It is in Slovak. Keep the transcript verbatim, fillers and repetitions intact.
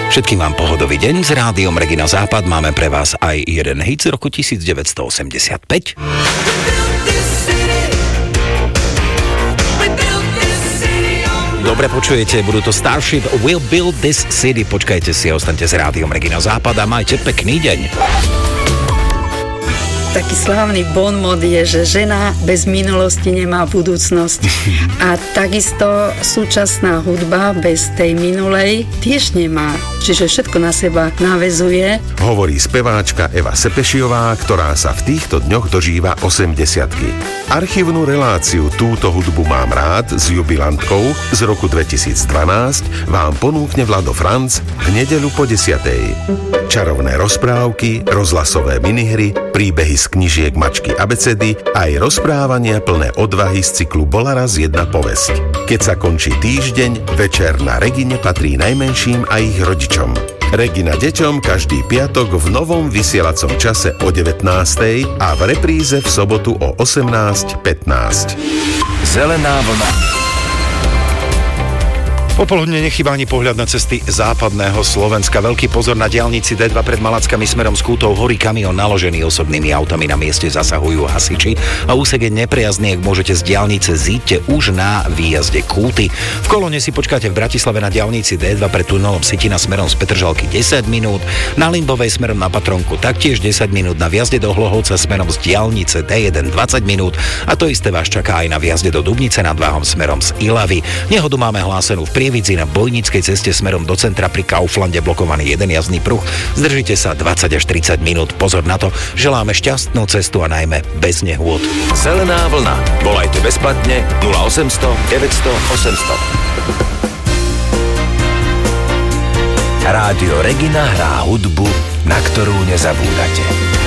Všetkým vám pohodový deň. S rádiom Regina Západ máme pre vás aj jeden hit z roku devätnásťstoosemdesiatpäť. Dobre počujete, budú to Starship We'll Build This City. Počkajte si, ostaňte s rádiom Regina Západ a majte pekný deň. Taký slávny bonmot je, že žena bez minulosti nemá budúcnosť. A takisto súčasná hudba bez tej minulej tiež nemá. Čiže všetko na seba naväzuje. Hovorí speváčka Eva Sepešiová, ktorá sa v týchto dňoch dožíva osemdesiatky. Archívnu reláciu Túto hudbu mám rád s jubilantkou z roku dvetisícdvanásť vám ponúkne Vlado Franc v nedeľu po desiatej. Čarovné rozprávky, rozhlasové minihry, príbehy z knižiek Mačky abecedy aj rozprávania plné odvahy z cyklu Bola raz jedna povesť. Keď sa končí týždeň, večer na Regine patrí najmenším a ich rodičom. Regina deťom každý piatok v novom vysielacom čase o devätnástej a v repríze v sobotu o osemnásť pätnásť. Zelená vlna. Popoludne nechýba ani pohľad na cesty západného Slovenska. Veľký pozor na diaľnici dé dva pred Malackami smerom z Kútov horí kamión naložený osobnými autami. Na mieste zasahujú hasiči a úsek je nepriazný, ak môžete z diaľnice zíďte už na výjazde Kúty. V kolóne si počkáte v Bratislave na diaľnici dé dva pred tunelom Sitina smerom z Petržalky desať minút, na Limbovej smerom na Patronku taktiež desať minút, na vjazde do Hlohovca smerom z diaľnice dé jeden dvadsať minút a to isté vás čaká aj na vjazde do Dubnice nad Váhom smerom z Ilavy. Nehodu máme hlásenú v Prievidzi na Bojnickej ceste smerom do centra pri Kauflande blokovaný jeden jazdný pruh. Zdržite sa dvadsať až tridsať minút. Pozor na to, želáme šťastnú cestu a najmä bez nehôd. Zelená vlna. Volajte bezplatne nula osemsto deväťsto osemsto. Rádio Regina hrá hudbu, na ktorú nezabúdate.